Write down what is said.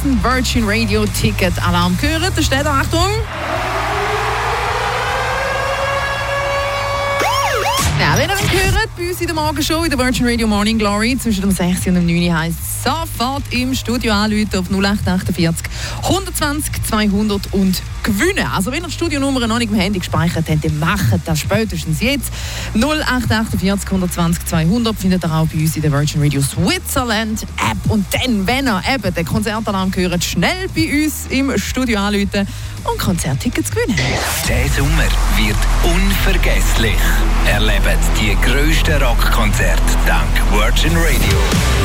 einen Virgin Radio Ticket Alarm gehört. Da steht Achtung. Ja, wenn ihr ihn hört, bei uns in der Morgenshow in der Virgin Radio Morning Glory zwischen dem 6 und dem 9 heisst sofort im Studio anrufen auf 0848 120 200 und gewinnen. Also wenn ihr die Studionummer noch nicht im Handy gespeichert habt, dann macht das spätestens jetzt. 0848 120 200 findet ihr auch bei uns in der Virgin Radio Switzerland App. Und dann, wenn ihr eben den Konzertalarm hört, schnell bei uns im Studio anrufen und Konzerttickets gewinnen. Der Sommer wird unvergesslich. Erlebt die grössten Rockkonzerte dank Virgin Radio.